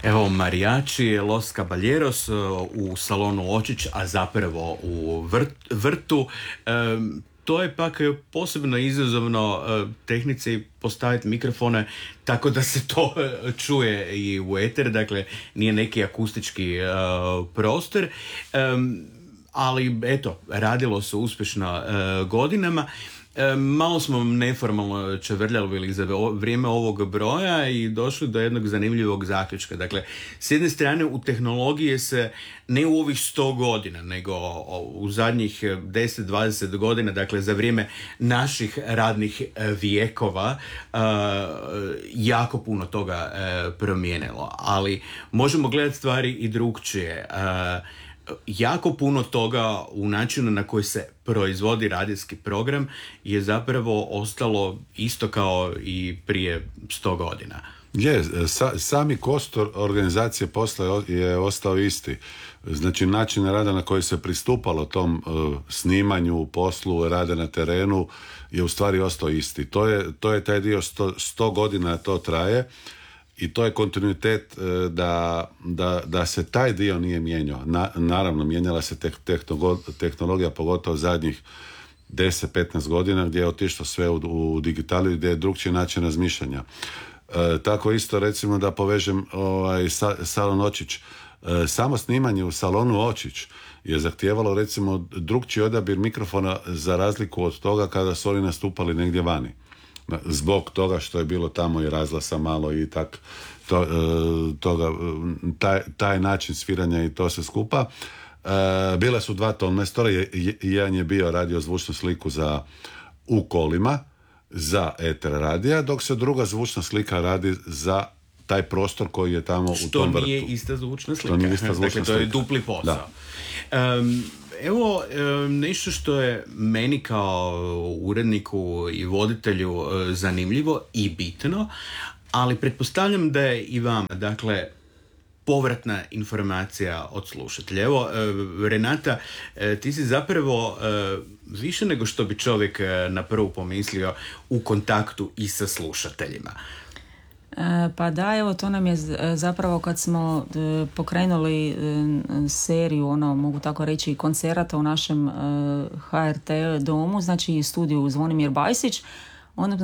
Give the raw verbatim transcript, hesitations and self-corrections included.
Evo, Mariachi Los Caballeros u salonu Očić, a zapravo u vrt, vrtu. Um, To je pak posebno izazovno tehnici postaviti mikrofone tako da se to čuje i u eter, dakle nije neki akustički uh, prostor, um, ali eto, radilo se uspješno uh, godinama. E, malo smo neformalno čevrljali za vrijeme ovog broja i došli do jednog zanimljivog zaključka. Dakle, s jedne strane u tehnologije se ne u ovih sto godina, nego u zadnjih deset do dvadeset godina, dakle za vrijeme naših radnih vijekova, e, jako puno toga e, promijenilo. Ali možemo gledati stvari i drugčije. E, Jako puno toga u načinu na koji se proizvodi radijski program je zapravo ostalo isto kao i prije sto godina. Je, sa, sami kostur organizacije posla je ostao isti. Znači način rada na koji se pristupalo tom uh, snimanju, poslu, rada na terenu je u stvari ostao isti. To je, to je taj dio sto, sto godina to traje. I to je kontinuitet da, da, da se taj dio nije mijenjao. Na, naravno, mijenjala se te, tehnologija, pogotovo zadnjih deset do petnaest godina, gdje je otišlo sve u, u digitalu i gdje je drugčiji način razmišljanja. E, tako isto, recimo, da povežem ovaj, sa, salon Očić. E, samo snimanje u salonu Očić je zahtijevalo, recimo, drugčiji odabir mikrofona za razliku od toga kada su oni nastupali negdje vani. Zbog toga što je bilo tamo i razglasa malo i tak, to, toga, taj, taj način sviranja i to se skupa. E, bila su dva tonmajstora, jedan je bio radio zvučnu sliku za u kolima, za eter radija, dok se druga zvučna slika radi za taj prostor koji je tamo što u tom vrtu. Što nije ista zvučna slika. Što nije ista zvučna dakle, to je dupli posao. Um, evo, um, nešto što je meni kao uredniku i voditelju uh, zanimljivo i bitno, ali pretpostavljam da je i vama, dakle, povratna informacija od slušatelja. Evo, uh, Renata, uh, ti si zapravo uh, više nego što bi čovjek uh, na prvu pomislio u kontaktu i sa slušateljima. Pa da, evo, to nam je zapravo kad smo pokrenuli seriju, ono, mogu tako reći, koncerata u našem ha er te domu, znači studiju Zvonimir Bajsić, onda